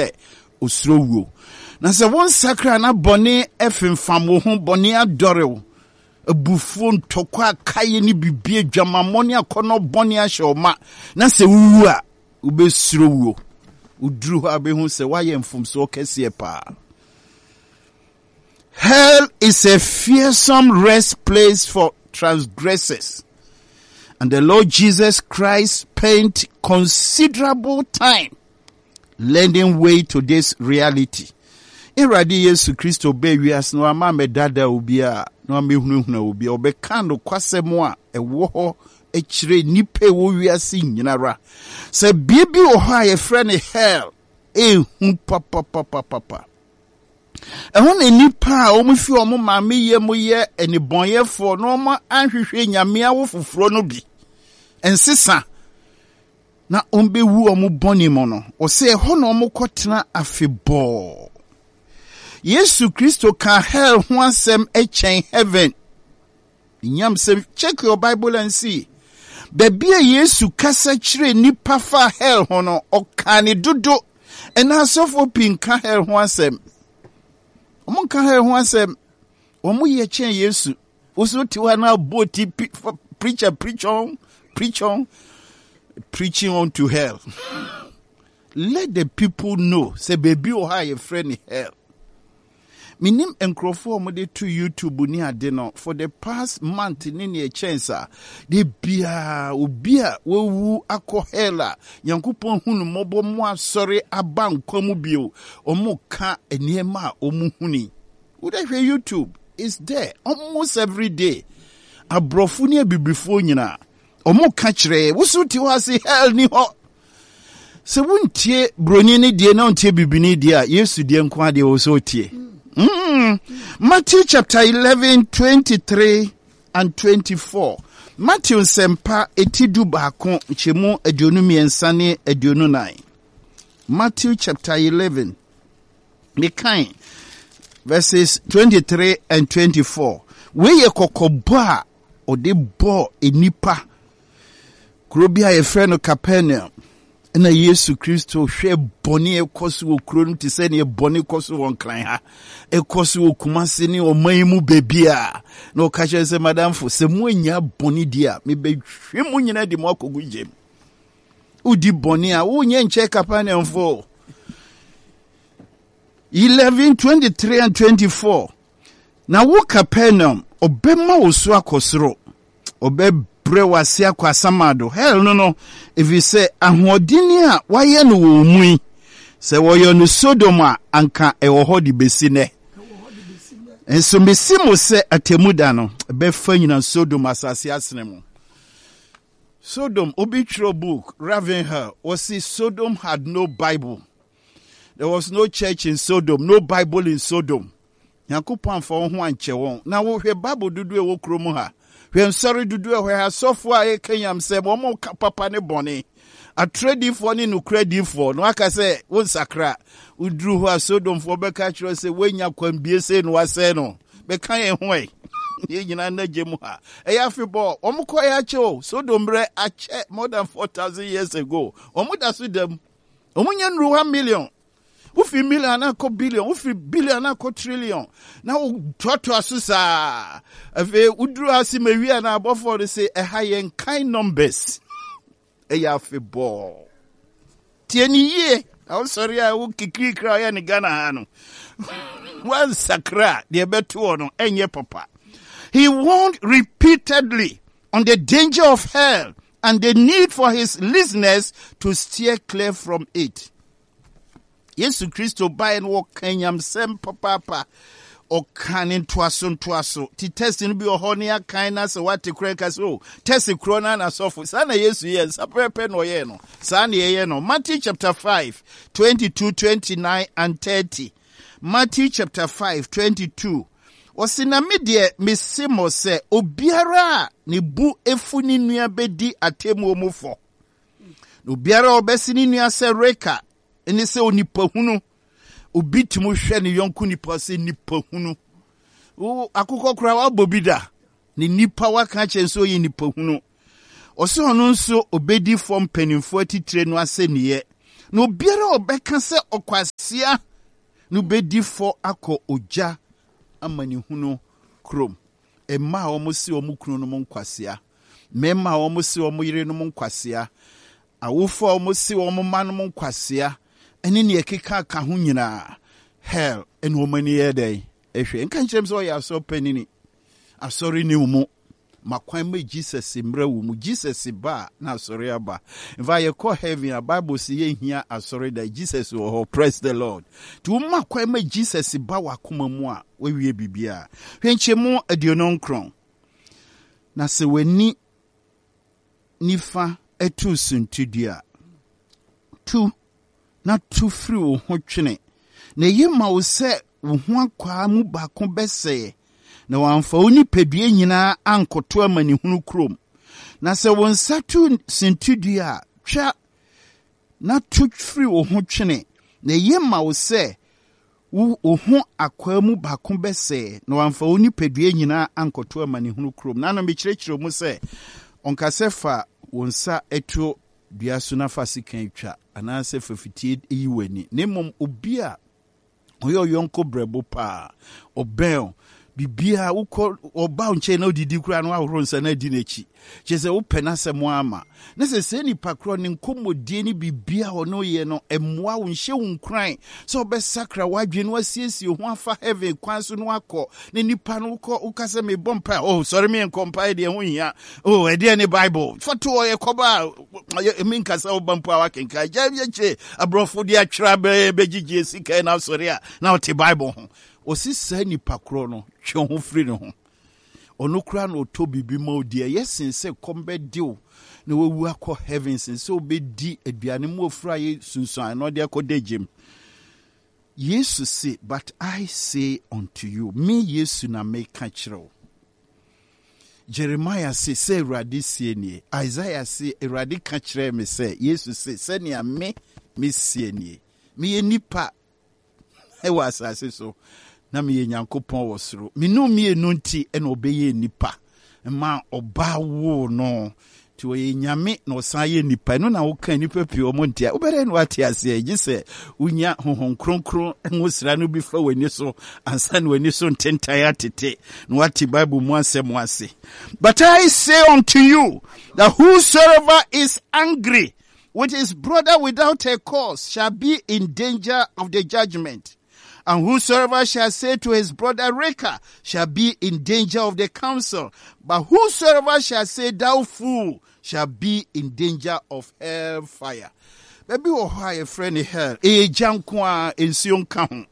osrowo na se won sakra na bone efemfam wo ho bone adore abufuo ntokwa kaye ni bibie dwamamone akono bone ahyoma na se wuwu a ubesrowo udru ha behu se waye mfumso kese pa. Hell is a fearsome rest place for transgressors, and the Lord Jesus Christ spent considerable time lending way to this reality. Iradi Yesu Kristo be wias no ama medada obia no amehunahuna obia obeka no kwasemo a ewo ho echire nipe wo wiase nyinara se biebi o ha ye frɛ hell hu papa ehun nipa a omufi omo maame ye mo ye enibonyefo no mo anhwehwe nyame awo foforo no bi ensesa na ombewu omo boni mo no o se ho no omo kotena afebo. Yesu Kristo can hell ho asem echen heaven. Nyam say check your Bible and see. Bebia Yesu kasa kire nipa fa hell ho no okane dodo ena sofo pinka hell ho asem. Omo ka hell ho asem. Omo ye chen Yesu. Oso ti wa na boti preaching on to hell. Let the people know say baby o ha your friend hell. Minim enkrofo omode to YouTube ni ade no for the past month ni chance de bia obia wewu akọ hela yankopon hunu mobo mo asore abankwamu bio omo ka eniema omu huni. Would I hear YouTube? It's there almost every day. Abrofu ni bibifo nyina omo ka kire woso ti ho ase hell ni ho. Se wuntie broni ni die na untie bibini die a Yesu die nko ade wo so tie. Matthew chapter 11, 23 and 24. Matthew sempa etidu baako chemu aduonu miensa ne aduonu nine. Matthew chapter 11, mekan verses 23 and 24. Weye kokobo a ode bo enipa kurobia ye frɛ no Capernaum. Na Yesu Kristo hwe boni ekoso wo kuro ti se ne boni ekoso won kran ha ekoso wo kumase ne o manmu bebia na o ka che se madam fo se mu anya boni dia me be hwe mu nyina di mo akogu jem udi boni a wo nya nche Capernaum fo. 11, 23 and 24. Na wo Capernaum obema wo so akosoro obe brewase akwa samado hell no if you say ahodini a waye no wo mu se woyo no Sodom a anka ewo ho di besine enso mesimo se atemuda no be fa nyina Sodom asase asene mu. Sodom obitro book Ravenhill was see Sodom had no Bible. There was no church in Sodom, no Bible in Sodom. Yakupon for ho anche won na wo hwe Bible dudu e wo kromu ha. When sorry to do where software Kenyam say momo papa ne boni a trade for ni no credit for no aka say won sakra udru ho Sodom for be catch say wenya kwambie say no ase no be kan e ho e ye nyina na gemu ha e ya fibọ omko ya che Sodom bre a che more than 4,000 years ago omuda so dem omunya nru 1 million ufi million na ko billion ufi billion na ko trillion na toto asusa afi udru asimewia na abofo de say e high kind numbers e ya fi bo tieni ye I'm sorry I will kikri kra ya ni Ghana hanu one sakra de beto no enye papa. He warned repeatedly on the danger of hell and the need for his listeners to steer clear from it. Yesu Kristo bae no kanyam sem papa o kanin twaso ti test no bi o ho ne akan na se wate krenka so test krona na sofo sana Yesu yes apepe no ye no sana ye no. Matthew chapter 5 22 29 and 30. Matthew chapter 5 22. Osinami de mesimo se obiara ne bu efuni nua bedi atemu omufo obiara obesi ni nua se reka eni se onipa hunu obitimu hwe ne yonku nipa se nipa hunu o akukọ kura wa bobida ne nipa waka chenso ye nipa hunu oso ono nso obedi fom penimfo atitire no ase niye no biara obeka se okwasia no bedi for akọ oja amanihunu krom emma omo si omo kunu no nkwasia memma omo si omo yire no nkwasia awofo omo si omo ma no nkwasia ene ne ekeka ka ho nyina hell en woman ye dey ehwe nka nkyerem so ya so panini asori ni umu makwan me Jesus mra umu Jesus ba na asori aba if I call heaven a Bible say ye hia asori da Jesus wo praise the Lord to makwan me Jesus ba wakoma mu a we wie bibia hwenchemu aduonon kron na se wani nifa etu suntudua tu na tu free wo ho twene na yema wo se wo ho akwa mu ba ko bese na wamfa oni pedue nyina ankoto amanihunu krom na se won satu sintudua twa na tu free wo ho twene na yema wo se wo ho akwa mu ba ko bese na wamfa oni pedue nyina ankoto amanihunu krom na no mekyerɛkyerɛ mu se onkasefa wonsa eto dua so na fasikan twa anase fafitie eyiwani nemom obi a oyo yonko brebo pa obel bibia ukọ oba nche na odidi kura no ahoro nsa na di n'echi chese wo penase mo ama na se nipa kro ne nkomodie ni bibia ono ye no emmoa wo nhye wo nkran so obesakra wadwe no asiesie ho afa heaven kwan so no akọ ne nipa no ukase me bompa oh sorry me compile de ho hia oh e de ne bible foto ye koba me nkasa wo bompa wa kenka jabiache abrofo de atwra begigye sika na sorry a na wote bible ho osisa nipa kro no twe ho free no ho onokura no to bibi ma odi yesin se kombe dew na wewu akọ heavens so obedi aduane mu ofura ye sunsun no de akọ degem Jesus say but I say unto you me Yesu na me ka kyerɛw Jeremiah say Awurade sie nie Isaiah say Awurade ka kyerɛ me say Jesus say sɛnea me sie nie me nipa ewa asase so na me Nyankopɔn wɔ soro me no me enu nti ena obeye nipa ma oba wo no ti wo nyame na osan ye nipa no na wo kan nipa pie o montia obere no ate ase agi se unya honhon kronkron enwosira no bi fa wani so ansa na wani so ntentan atete no wate Bible mu asem ase but I say unto you that whosoever is angry with his brother without a cause shall be in danger of the judgment. And whosoever shall say to his brother Reka shall be in danger of the council. But whosoever shall say thou fool shall be in danger of hell fire. Baby wo ha friend hell. E janko a ensio nka ho.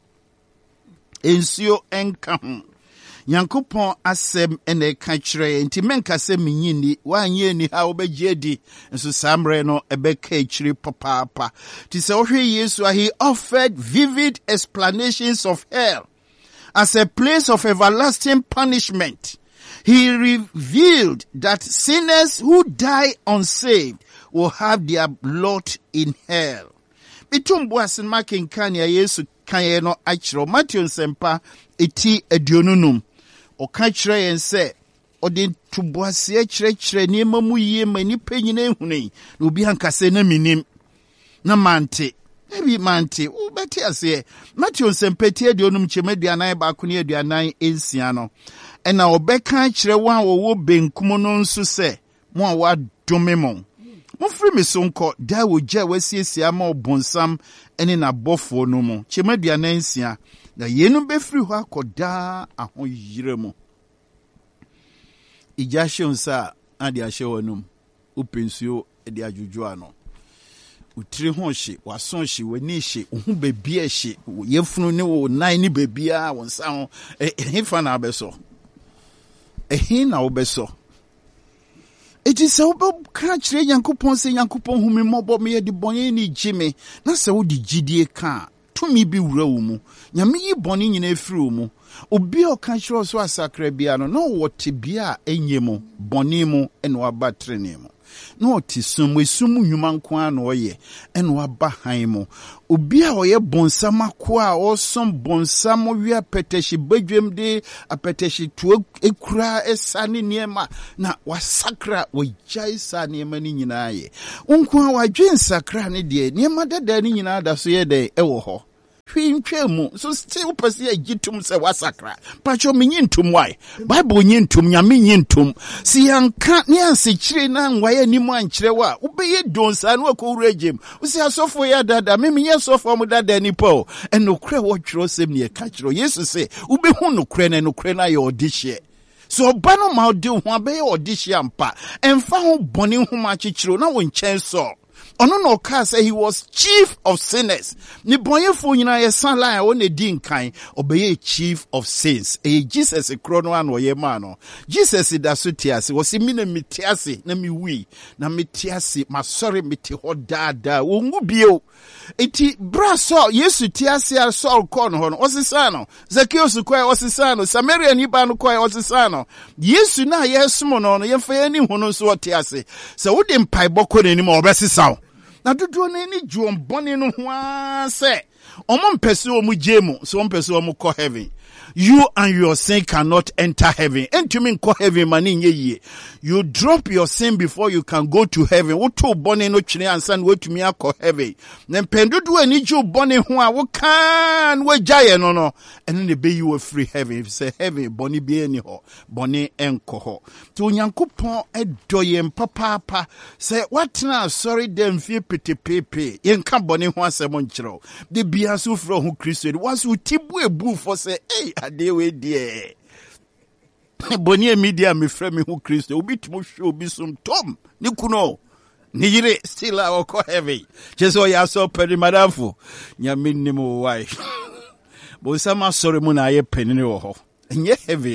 Ensio enka ho. Nyankopɔn asɛm ene ka kyerɛ nti menka sɛ menyini wanye ni ha obegye di nso samre no ebeka kyiri papaapa ti sɛ ohwe Yesu he offered vivid explanations of hell as a place of everlasting punishment. He revealed that sinners who die unsaved will have their lot in hell. Bitumbu asenma kenkania Yesu kaye no akyerɛ Matthew nsempa eti aduonunum oka kyerɛ yen sɛ ɔde tuboase kyerɛkyerɛ niema mu yie mani panyina ehunei na obi ankase na minim na mante ebi mante wo beti ase Matthew nsempeti aduonum kyemaduanan ba ko ne aduanan ensia no ɛna ɔbɛka kyerɛ wɔn a wɔwɔ benkum no nso sɛ mo a wadome mo mofiri me so nkɔ da wogya wasiesia ma ɔbonsam ɛne n'abɔfo no mu kyemaduanan ensia na yenu befiri hɔ akɔda ahoyire mu ija hyonsa ade ahye wonum upensuo de adwudwo ano utiri ho hye wason hye wani hye ohu bebi hye yefunu ne wo nan ne bebia wonsa ho ehefa na abeso ehin na obeso eti se obka kyerɛ Nyankopɔn se Nyankopɔn humi mmɔbɔ me yɛ de bɔne ni gyime na se wo de gidie ka tumi bi wura wo mu nyame yi bɔne nyina efiri wo mu obi oka kyerɛ so asakra bia no na wote bia enye mu bɔne mu ene waba trene mu na otisum esum nnwuma nko a na oye ena waba han mu obi a oye bonsam akoa osom bonsam wi apeteshi badwem de apeteshi to ekura esane niema na wasakra wajai sa niema ni nyina ye nko a wadwen sakra ne de niema dada ni nyina da so ye de ewo ho hwintwemu so still pese agitum se wasakra pacho menyintum why bible nyintum nyame nyintum si yanka ne ansekire na nwaye nimu ankire wa ubeye donsa na akowuragem usi asofo ya dada memenye asofo mu dada nipo enokre wo twiro sem ne ka kiro yesu se ubehu nokre na ye odihye so obano ma odi ho abeye odihye ampa emfa ho bone ho ma kikiro na wo nchen so ono no ka say he was chief of sinners ni bonyefo nyina ye san line o ne di nkan obeye chief of sins Jesus krono an oye ma no Jesus da so tiase wo si mi na mitiase na mi wi na mitiase ma sorry miti ho dada wo ngu bio eti bra so Yesu tiase a Saul kon ho no osisano Zacchaeus kwai osisano Samaria ni ba no kwai osisano Yesu na yesumo no no yemfa yani hu no so tiase se wo de mpai bokọ ni ma obesisaw na dodo na ni juom bone no ho ase omo mpese omu jemu so mpese omu ko heaven you and your sin cannot enter heaven entumi nko heaven mani nye yie you drop your sin before you can go to heaven woto bone no twene ansa na wetumi akọ heaven na mpendodo ani ju bone ho a wo kan wajaye no no eno ne be you free heaven if say heaven bone bi ani ho bone enko ho to Onyankopon edoye mpapapa say watna sorry dem fie petepepe yenka bone ho asem nkyerɛw de bia so fro ho Kristo was utibu ebu for say adewe die boni media me frɛ me ho Kristo obi timo hwe obi som tom ni kuno ni yire still our ko heavy jeso ya so perimadafo nyame nimo wai bo sama sorry mu na ye penini wo ho enye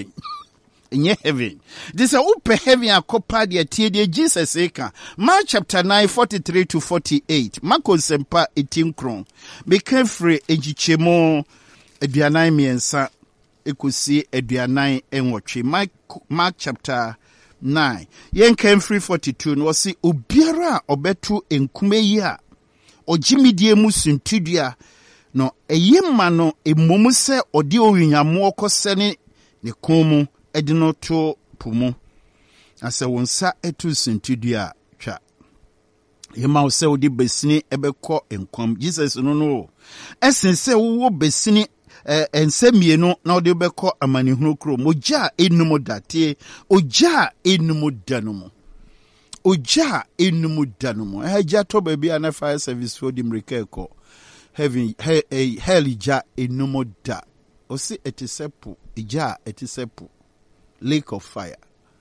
heavy this a upe heavy akopa de tie de Jesus eka Mark chapter 9 43 to 48 Marko sempa 18 kron be free egichemo aduanan miensa ekusi aduanan enwotwe Mark chapter 9 yen free 42 no si obiara obetu enkume yi a ogimidie mu suntudua no eyema no emomu se odi owunyamo okosene ne komu edino to pumu ase wonsa etu suntudua twa yema wo se odi besini ebekọ enkwam Jesus no esense wo besini ensemienu na odi bekọ amanihunu kro moja enum date oja enum danumu eja to baby ana fire service for dimreka eko heaven hell ja enum da osi etisepu ija etisepu lake of fire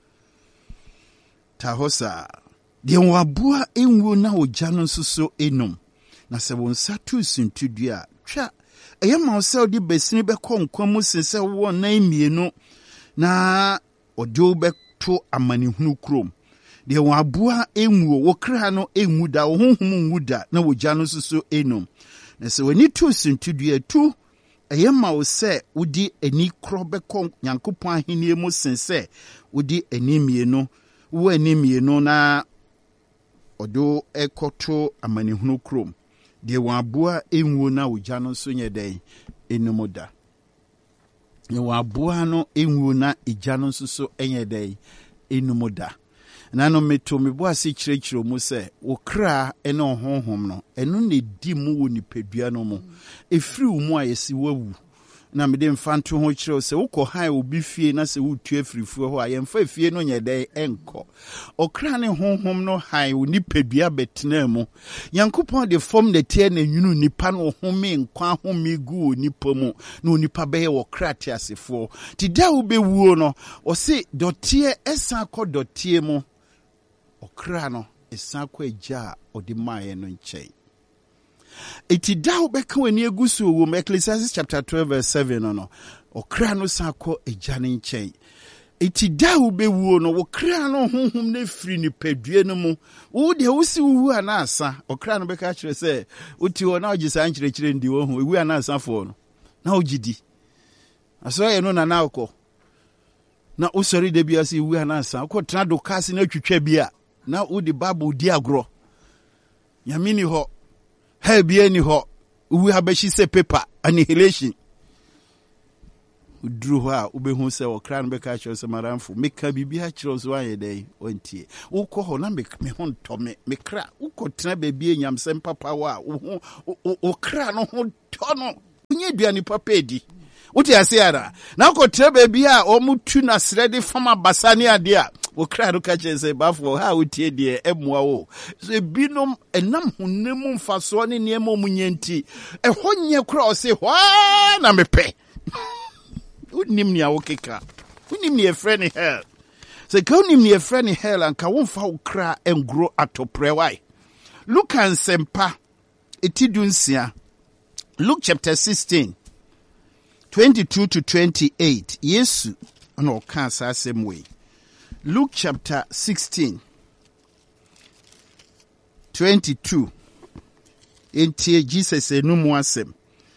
tahosa de wabua enwo na oja no nsoso enum na se wonsa tu suntudua twa eyema ose di besini bekọ nkwamu sense wo na emienu na odo beto amanihunu krom de wabua enwo wokra no enwu da honhom nwu da na woja no nsoso enum na se wani tu suntudua tu eyema ose udi eni kro bekọ Nyankopon ahenie mu sense udi enimienu wo enimienu na odo ekoto amanihunu krom de wabua enwo na oja no so nyeden enumoda de wabua no enwo na eja no so enyeden enumoda na no meto mebo ase kirekiro mu se wokra ene honhom no eno ne di mu wo nipadua no mu efiri wo mu ayesi wawu na mede mfanto ho kireo se wokọ han obi fie na se wotu afirifuo ho ayemfa fie no nyeden enko okra ne honhom no han wo nipadua betena mu Nyankopon de form de tie na nwunu nipa no home nkwa home gu nipa mu na nipa beye wokra te asefo ti da wo bewuo no o se dotie esa kọ dotie mu okra no esa kọ eja odi maaye no nkyɛn eti da obeka wani egusu wo Ecclesiastes chapter 12 verse 7 no okra no sako eja ne nkyɛn eti da obewuo no okra no honhom na firi ni padue no mu wo de wo si wu anasa okra no beka kyerɛ sɛ oti wo na ogisa nkyerɛkyerɛ ndi wo ho ewu anasa fo no na ogidi aso ye no na akọ na osori de bia si wu anasa akọ tena do kasi na twitwa bia na udi Bible di agro. Yamini ho. Hebieni ho. We have a paper annihilation. Drew her, Ubehu say, or crown becatcher, some maramful, make a bibia chose 1 a day, 1 tea. O call make me hon Tommy, me crack, who could trabe being yam sem papa, o crown on tono. You do any papedi. What you say, now could trabe bia or mutunas ready from a basania dear. O crowd catches a buffalo, how would ye dear Emwao? The binum and num who nemum for swanny near Momunienti. A 1 year cross, say, why, na me pay. Unimni a wokeka. Unimni a friend in hell. Say, go nimni a friend in hell and ka won fa ukra and grow atopre why. Look and sempa. Etidunsia. Luke chapter 16. 22 to 28. Yesu. No, can't say same way. Luke chapter 16. 22. Enti Jesus enum asem.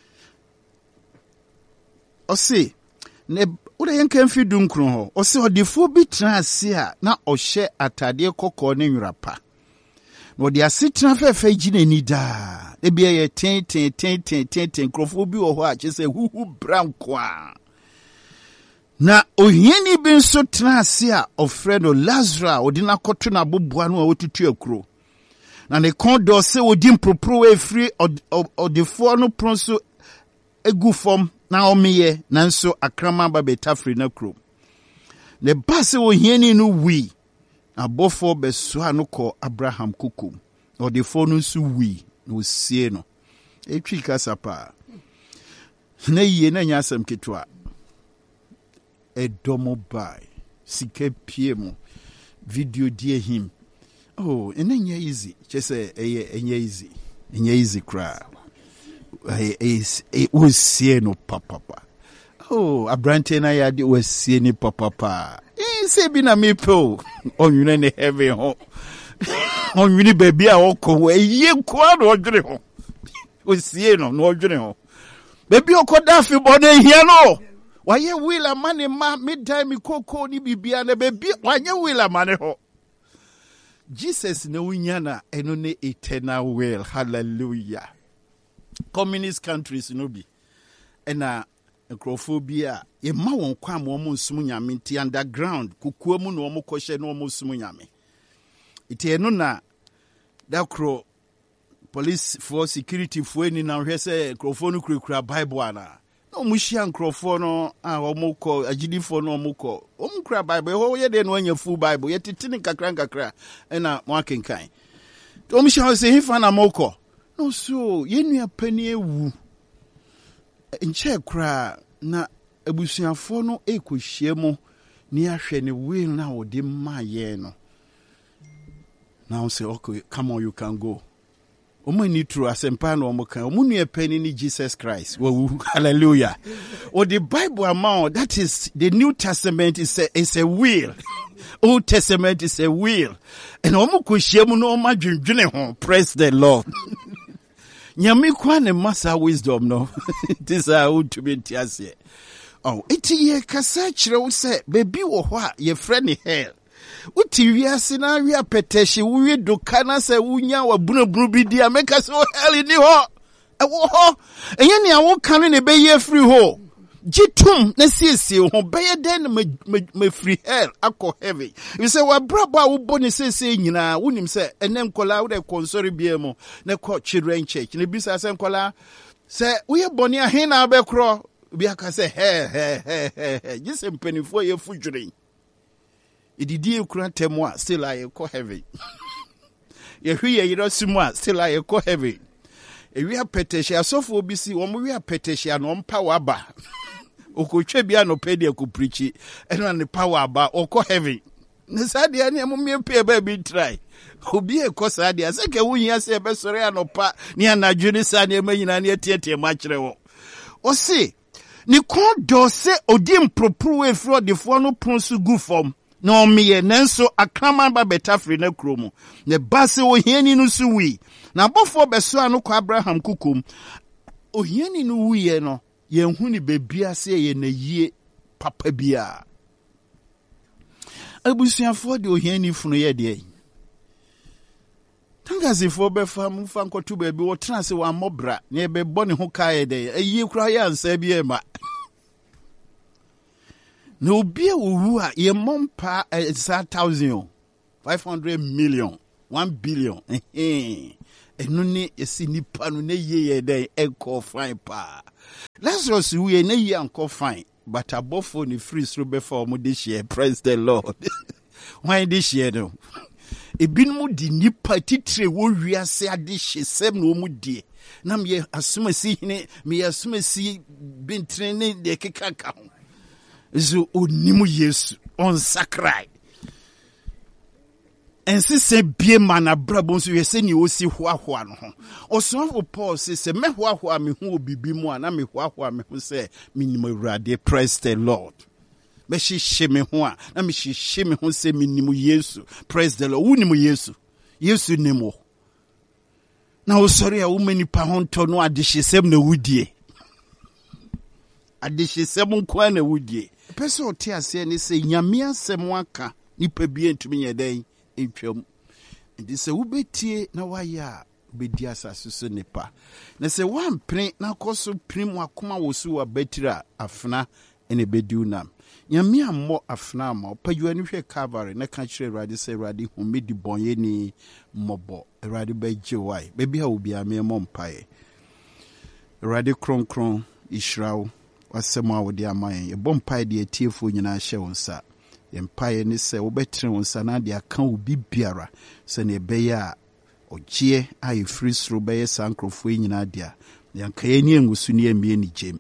Ose ne ura yenka mfi dunkron ho ose odefo bi transe a na ohye atade kokko ne nwrapa na odi asetena fefe gina ni da e bia ye ten krofo bi wo ho a chese huhu branko a na ohiani bi nso transe a ofre no Lazarus odi na koto na boboa no a wotutu akuro na ne kondo se odi mpropro we free odefo no pronso egu fom na omiye nanso akrama ba betafri na krom ne base wo hiani no wi abofo beso anoko Abraham kukum odefo no nso wi no sie no etwi kasapa na yie na nyasam ketwa edomo bai sike piemo video die him oh enye easy chese enye easy cry. It was seeing no papa. Oh, a branch na yadi was seeing papa. Say be na me po. On you ne heavy home. On you baby a oko ye kwa no dwene ho. Was seeing no dwene ho. Baby oko dafi bone here no. Why ye will a money ma midtime koko ni bibia na baby why ye will a money ho. Jesus no unyana eno ne eternal will. Hallelujah. Communist countries no be ena necrophobia ye ma won kwa mo nsum nyame ti underground kukuo mu no mo kohye no mo nsum nyame ite eno na dakro police for security for any na hwese necropho no kurakura bible ana no mo hia necropho no a mo ko agidifo no mo ko mo kura bible ho ye de no anya full bible ye titini kakra ena mo akenkan to mo hia se hifa na mo ko no so yenu apani ewu nche kra na abusuafo no ekohie mu ni ahwe ne will na wode maye no now say okay come on you can go omani true asempa no omoka omunu apani ni Jesus Christ hallelujah or the Bible amount that is the New Testament is a will. Old Testament is a will and omokohie mu no omadwendwene ho praise the Lord. Nyami kwane masa wisdom no. This are who to be tiase. Oh, iti ye kasa chire wo se baby wo ho a ye friend hell. Uti wiase na wi apeteshi wi doka na se wunya wa bunabunu bi dia make so hell ni ho. E wo ho. Enye ne awo kan ne be ye free ho. Jitum na siesie ho be ye den me free hell akọ heaven. You say wa brabo a wo boni siesie nyina wonim se ene nkola wo de konsori biemo na ko children church ne bisa se nkola se wo ye boni a he na be kro bi aka se he jise mpanifo ye fudwure ididi ekura temo a still aye ko heaven ye hwe ye rosimu a still aye ko heaven ewi apeteshi asofo obi si wo mo wi apeteshi no mpa waba okotwe bia no pedi ko preachi eno ne power aba okọ heaven ne sadia ne mo pie ba bi try obi e ko sadia se ke wunya se be sore anopa ne anadwo ne sadia manyina ne tietie ma kire wo o se ni kon do se odi mpropro we fro de fo no pronsu gu form na omiye nanso akraman ba betafri na kromu ne base ohiani no su wi na bofo beso anu kwa Abraham kukum ohiani no wiye no ye hu ni bebia se ye na yie papa bia abusuafo de ohiani funu ye de Tangasi for be fam fanko to baby or trans one mobra near be bonny who kaya day, a ye cry and say be ma. No beer who are ye mompa a 500 million, 1 billion. And no ne a sini panu ne ye day egg call fine pa. Lazarus we ne ye uncle fine, but above for the free through before this year, praise the Lord. Why this year though? Ebin mu di nipa titre wo wiase ade hyesem no mu die na me asumasi hine me asumasi bintre ne de kekaka ho zo onimu Yesu on sakrai ense se bie mana brabo so yese ni osi hoahoa no ho osofo Paul se me hoahoa me hu obibi mu ana me hoahoa me hu se minimo Awurade, praise the Lord. Me shime ho a na me shime ho se minimu Yesu, praise the Lord. Wunimu Yesu nemo na o sorry a womani pa ho nto no adehesem na wudie nkwa na wudie pese o te ase ne se nyame asem aka nipa bi entumi yeden entwam ndi se wubetie na waya bedi asase so nipa na se wampre na koso prim akoma wosu wa betira afna ene bediunam nyame ammo afna ma pajuani hwe Calvary na ka kire Awurade se Awurade humedi bonye ni mobo Awurade beje wai bebi ha obi ame mo mpae Awurade kronkron Israel wasema awode amaye bompae de atiefo nyina hye wonsa yempae ni se wobetre wonsa na de aka obi biara se ne beya ogie ayi free through beye sankrofo nyina dia yanka yeni engusu ne emie ni jem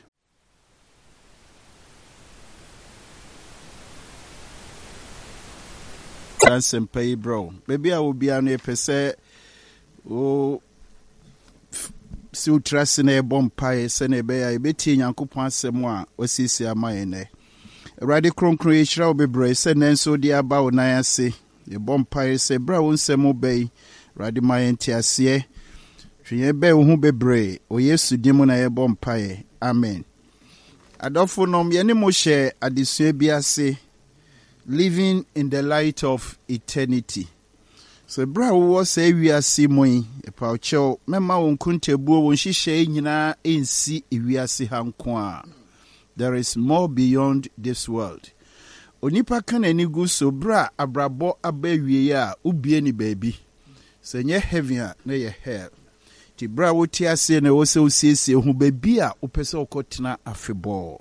Senpai bro. Maybe I will be an epese o si utrasi na bompae sene be ya beti Nyankopon asem a osisi amayene. Awurade kronkron yeshira obebre se nenso di aba onan ase. Ye bompae se bra wonsem obey. Awurade mayenti ase. Hwe be wo hu bebre o Yesu dimu na ye bompae. Amen. Adofo nom ye ne mo hye adesua bi ase. Living in the light of eternity. So bra wo say we are simoi e pa cho mema won kuntebuo won hihye nyina ensi ewiase hanko a. There is more beyond this world. Onipa kan anigu so bra abrabo abawie a ubie ni baabi. Se nye heaven a na ye hell. Ti bra wo ti ase na wo se osiesie hu baabi a opese okotena afebɔ.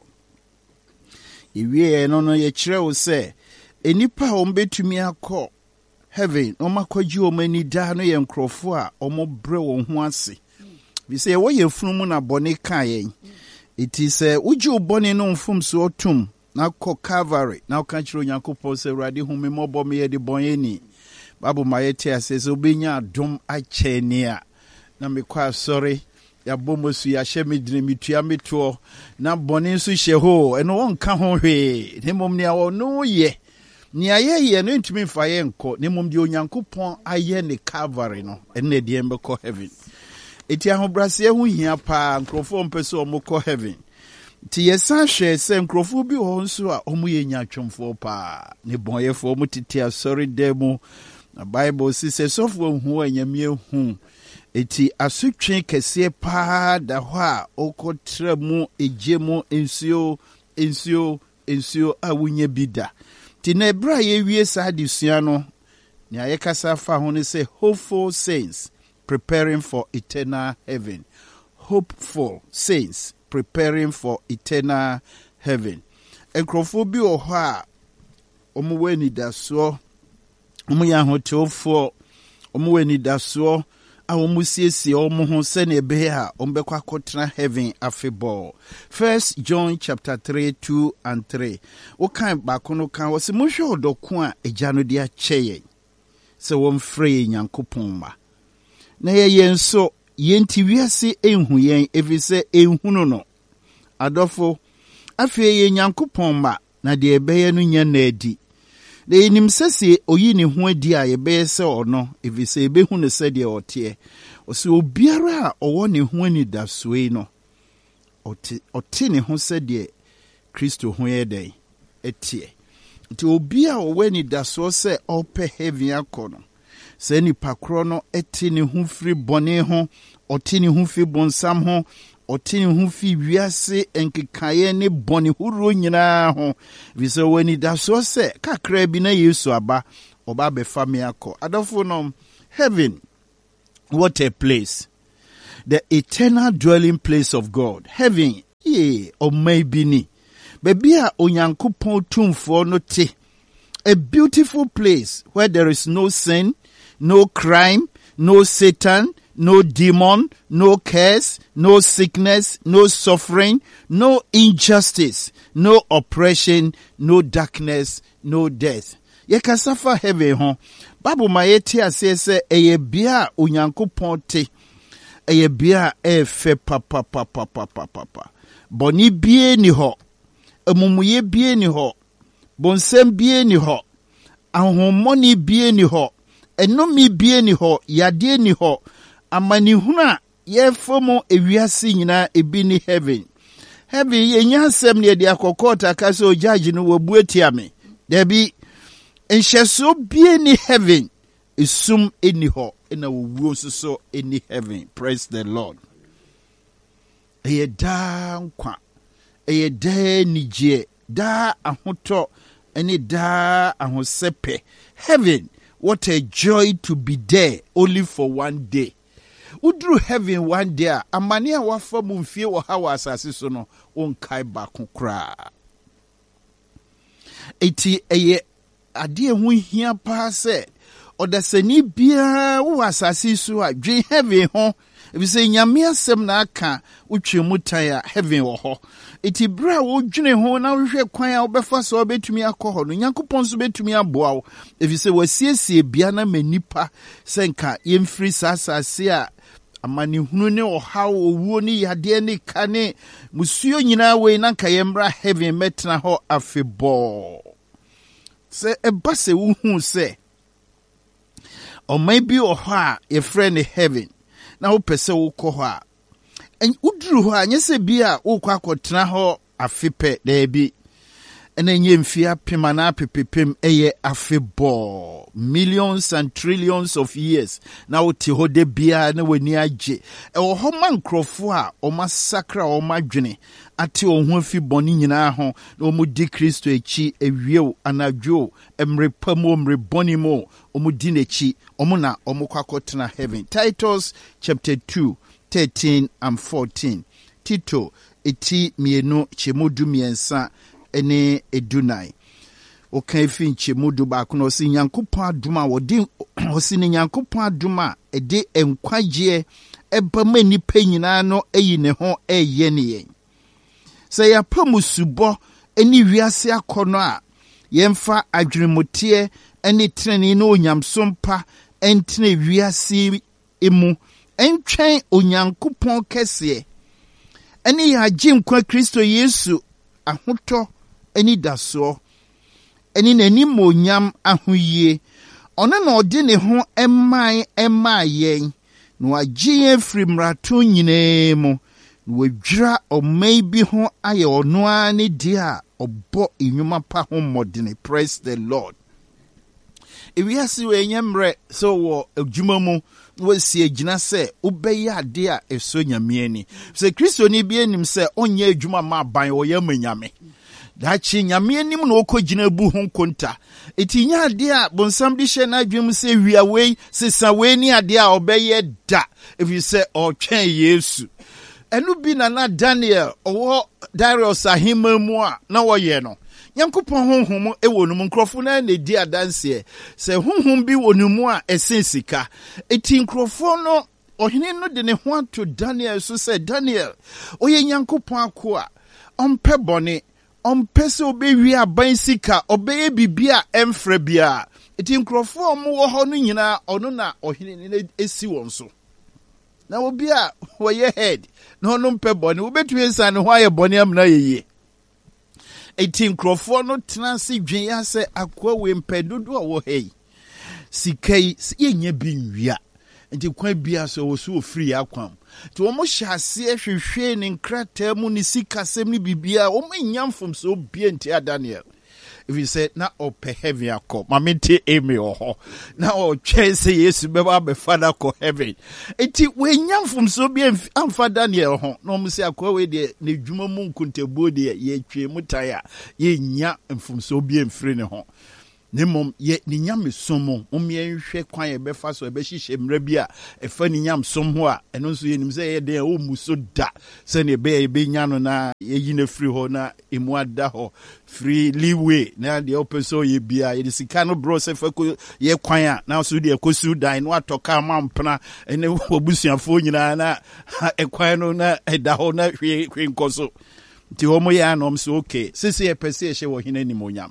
Ewie no ye kire wo se enipa ombetumi akọ heaven omakwaji omani da no ye nkrofo a omobre won ho ase bi se wo ye funu na bone kan yen iti se uji obone no mfum so otum na kọ Calvary na ka kiro Nyankopon se Awurade hu me mobo me ye de bonye ni babu mayete ase so benya adom acheni a na me kwa sorry ya bomosu ya hye medine mitua meto na bone nso hye ho eno won ka ho hwe ne mom ne awo no ye ni ayeye no ntumi fa ye nko ne mom de Onyankopon aye ne Calvary no ene de embekọ heaven eti ahobrase hu hia pa nkrofo mpese omukọ heaven ti yesa hwe se nkrofo bi ho nso a omu ye nyatwomfo pa ne bonyefo omu titi asori demu na Bible sise sofo hu anyamie hu eti asutwe kese pa da ho a okotra mu ejemu ensio a wunye bida ti na ebra ye wie sa adesua no ne ayekasa fa ho ne say hopeful saints preparing for eternal heaven. Hopeful saints preparing for eternal heaven. Enkrofo bi o ho a omo weni daso omo ya hotofo omo weni daso a omo siesie omo ho se ne be a ombekwa kotena heaven afeball. 1 John chapter 3:2-3. O kan ba kono kan wo se mo hwe odoko a eja no de akyeye se wo mfre Nyankopon ma na ye nso yenti wiase enhu yen efise enhunu no adofo afie ye Nyankopon ma na de ebeye no nya na adi de yinim sese oyi ne ho adi a yebeye se ono efise ebehu ne se de ote o se obiara a owo ne ho ani da soe no ote ne ho se de Kristo ho ye den etie ti obi a owo ani da so se ope heaven akono sɛ nipa korɔ no ɛte ne ho firi bɔne ho, ɔte ne ho firi bɔnsam ho, ɔte ne ho firi wiase nkekaeɛ ne bɔne horoɔ nyinaa ho. Ɛfiri sɛ w'ani da soɔ sɛ kakra bi na Yesu aba, ɔba bɛfa me akɔ. Adɔfo no, heaven, what a place. The eternal dwelling place of God. Heaven, or maybe ni. Baby a onyankopɔn tumfoɔ no te. A beautiful place where there is no sin, no crime, no Satan, no demon, no curse, no sickness, no suffering, no injustice, no oppression, no darkness, no death. Yekasa fa heaven ho. Bible ma yeti ase se eye bia onyankopɔn te. Eye bia efe papa. Boni bie ni ho. Emumuye bie ni ho. Bonsem bie ni ho. Ahomoni bie ni ho. Enomi bie ni ho. Yade ni ho. Amani huna yefomo ewiase nyina ebi ni heaven. Heaven ye nyansem ne de akokota ka so judge no wabu atia me. Debi enhyeso bie ni heaven. Isum eni ho ena wuo so eni heaven. Praise the Lord. Eye da nkwa. Eye da nije. Da ahoto eni da ahosepe. Heaven, what a joy to be there only for one day. Udru heaven one day, amani a wafa mu mfie wo ha wa asase so no onkai ba kokra. Eti eye ade ho hia pa se odasani bia wo asase so a dwe heaven ho ebi se nyame asem na aka utwe mutan a heaven wo ho. Eti bra wo dwene ho na wo hwe kwan a wo befa so obetumi akọ no nyankopon so betumi aboa wo ebi se wasiesie bia na manipa senka yemfiri sasase a amani hunu ne ohaw owuo ni yade ne kane musuo nyina we na nka yemra heaven metna ho afebo se eba se wo hu se or maybe oha a friend in heaven na wo pese wo kɔ hɔ a en uduru hɔ a nyese bia wo kɔ akɔtena hɔ afepɛ da bi ena nye mfia pema na pepepem eye afebɔ millions and trillions of years na wo te hɔ de bia na wani agye ɛwɔ hɔ ma nkrɔfo a ɔma sakra ɔma dwene ate ɔho afi bɔne nyinaa ho na ɔmo di Kristo echi ewiew anadwo emrepa mo mrebɔne mo ɔmo di n'echi ɔmo na ɔmo kwakɔtena heaven. Titus chapter 2 13 and 14. Tito eti mienu chemudu miensa ene edunai. Okan fi nchemudu ba kuno si nyankopɔn aduma wodi osi ne nyankopɔn aduma ede enkwagye eba ma nipa nyinaa no eyi ne ho eye ne yen. Sɛ yɛapa musubɔ eni wiase akɔnɔ a yɛmfa adwenemoteɛ ene treni no onyamsompa entene wiase emu entwɛn onyankopɔn kɛseɛ ene yɛagye nkwa Kristo Yesu ahotɔ eni dasoɔ eni n'anim onyam ahoyie ɔno na ɔde ne ho ɛmaa yɛn na wagye yɛn firi mmarato nyinaa mu na wadwira ɔman bi ho ayɛ ɔno ara ne deɛ a ɔbɔ nnwuma pa ho mmɔdene. Praise the Lord. Ewiase wɔ enye mmerɛ so wɔ adwuma mu na wasi agyina sɛ wobɛyɛ ade a ɛso nyame ani. Sɛ Kristo ni bi anim sɛ ɔnyɛ adwuma ma aban ɔyɛ ma nyame. Dachi nyame anim na okɔgyina bu ho konta. Eti nya ade a bonsam de hyɛ na adwem sɛ wia wei sesa wei ni ade a ɔbɛyɛ da efi sɛ ɔtwɛn Yesu. Enu bi na Daniel owo Darius ahima mu a na woyɛ no nyankopɔn honhom ewo no mu nkrɔfo na di adanse sɛ honhom bi wɔ no mu a ɛsen sika eti nkrɔfo no ɔhene no de ne ho ato Daniel so sɛ Daniel oyɛ nyankopɔn ako a ɔmpɛ bɔne ɔmpɛ sɛ obewi aban sika ɔbɛyɛ bibia ɛmfrɛ bia eti nkrɔfo mo wɔ hɔ no nyinaa ɔno na ɔhene ne esi wɔn so. Na obi a wɔyɛ head na ɔno mpɛ bɔne wobɛtumi nsa ne ho ayɛ bɔne amena yɛyie. Eti nkrɔfoɔ no tena se dwen ya sɛ akoa we mpɛ dodo a wɔ hei sika yi yɛnya bi nwia nti kwan bia so wɔ so ofiri akwam nti wɔn hyɛ aseɛ hwehwɛ ne nkrataa mu ne sikasɛm ne bibia wɔn nya mfom so obie nti a Daniel if you say na ope heaven akọ mamete eme oho na o twe say Yesu beba be father ko heaven enti we nyamfom so bi amfa Daniel ho no mo say akọ we de ne dwuma mu nkontabuo de ye twe mutaya ye nya mfom so bi amfiri ne ho nemom ye ni nyam somo omye hwe kwan ye befa so be hihye mra bi a efa ni nyam som ho a eno nso ye nim se ye de o muso da se ne be nya no na ye yi na free ho na emu ada ho free leeway na de opeso ye bia ye sika no bro se fa ko ye kwan a na so de ekosu dan no atoka mampna ene obusuafo nyina na ekwan no na eda ho na hwe nkoso ti homo ya no so okay sisi ye pese ye hye wo hina ni monyam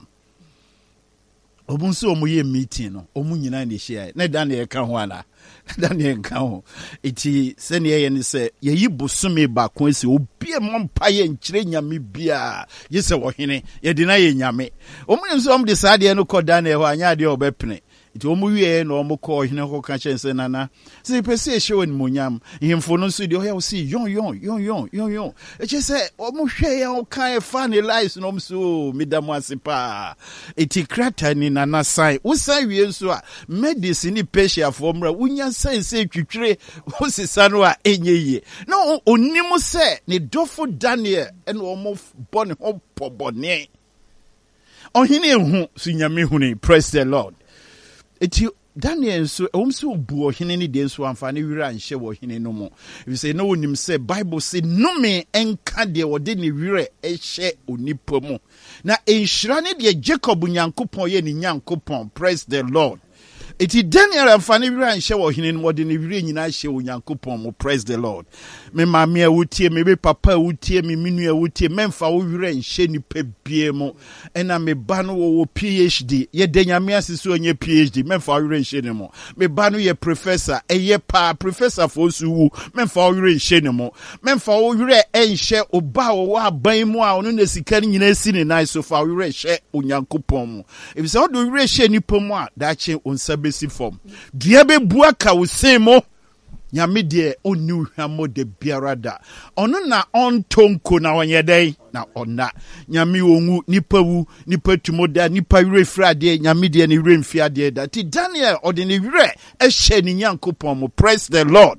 obunso omuye meeting no omu nyina ne hye na Daniel ka ho ana Daniel ka ho iti se ne ye ne se ye yi bosome ba ko esi obi mompa ye nkyire nyame bia ye se wo hene ye de na ye nyame omu nso om de saade no ko Daniel ho anya de obepene iti omu wie no omu ko hene ho ka chense nana se pese hye won monyam himfo no nso de o ya si yon eche se omu hwe ya o kan e fa ne lies no mso midamu asipa iti krata ni nana sai usan wie nso a medicine patient for mra unya sense twitwire osisa no a enyeye no onimu se ne dofo Daniel en omu bone ho pobone ohine hu sunyame huni. Praise the Lord. Eti Daniel so omso bu ohine ni de so amfa ne wira anhye wo hine no mo. If say no onim say Bible say no me enka de wode ne wira ehye onipa mu. Na enhira ne de Jacob Nyankopon ye ni Nyankopon. Praise the Lord. Iti Daniel amfani wira nhyɛ wɔ hene no wɔde ne wira nyina hyɛ Onyankopɔn mo. Praise the Lord. Me maame a wotie me be papa a wotie me minu a wotie memfa wo wira nhyɛ nipa bie mo ɛna me ba no wɔ PhD ye de nyame asese onye PhD memfa wo wira nhyɛ ne mo. Me ba no ye professor eye pa professor for so wu memfa wo wira nhyɛ ne mo. Memfa wo wira nhyɛ oba wo aban mu a ono na sika nyina si ne nan so fa wo wira nhyɛ Onyankopɔn mo. If say wo do wira nhyɛ nipa mu a da kye onsa besi form dua be bua ka wo semo nyame de onu hwamo de biarada ono na ontonko na onye den na ona nyame onwu nipa wu nipa tumoda nipa wire frade nyame de ne wire mfiade da ti Daniel ode ne wire ehye ni Nyankopon mo. Praise the Lord.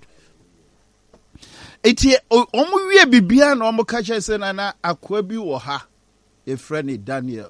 Eti omu wie bibia na omu ka kyese na akwa bi wo ha e frane Daniel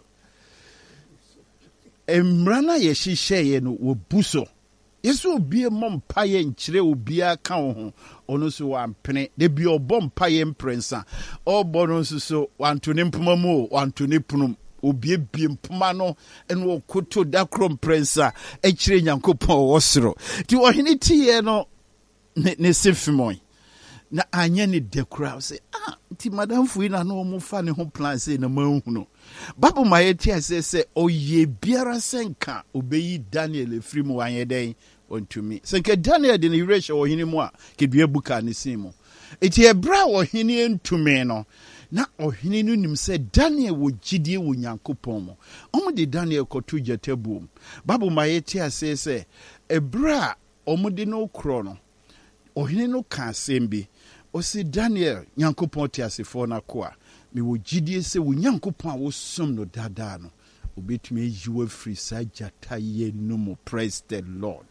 emrana ye hihye no wo buso yesu obi mompa ye nkyire obi aka ho ono so wampene de bi obompa ye mprensa obono so wanto ne mpoma mu wanto ne punum obi bi mpoma no eno okoto da krom prensa ekyire Nyankopon wo soro ti ohene tie no ne sefimoy na anya ne dekura say ti madam fuina no mo fa ne ho plan say na manhuno Bible ma yeti ase oye biara senka obeyi Daniel efiri mu anyeden ontumi senka Daniel de ne wireshe wo hini mu a kedua buka ne simo eti ebra wo hini entumi no na ohini no nim se Daniel wo gidie wo Nyankopon mo omo de Daniel kotu jatabu Bible ma yeti ase ebra omo de no kro no ohini no ka sembi o si Daniel Nyankopon ti asefo na ko a me wo gidie se wo Nyankopon a wo som no dada no obetumi yiwa free sajata ye no mo. Praise the Lord.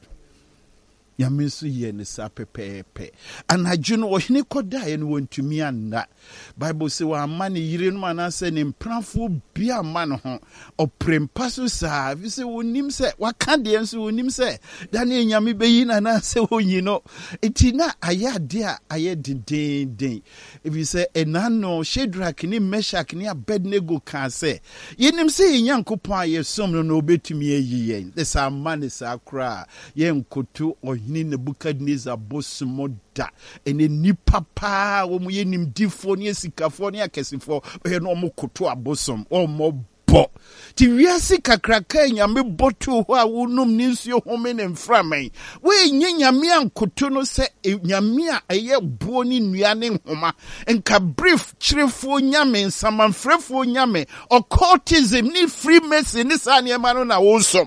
Yamesu ye ne sa pepepe anaju no ohine koda ye no wontumi anna Bible say wa amane yire no manase ne mpranfo bia ma no ho oprempa so sa vi se wonim se waka de enso wonim se da ne nyame beyi na na se wonyi no etina ayade a ayedenden if you say enano Shadrach ni Meshach ni Abednego kan se yenim se Nyankopon ayesom no obetumi ayi yen this amane sa kra ye nkoto ni Nebukadnezar bosmo da ene nipa pa wo mu yenim difo ne sikafo ne akesifo we no mo koto abosom o mo bo ti wiase kakraka nyame boto ho a wonum ni nsuo home ne mframan we nyame ankoto no se nyame a eye buo ni nua ne nhoma enka brief chirefo nyame nsamanfrefo nyame occultism ni freemason ni sa ne ma no na wosom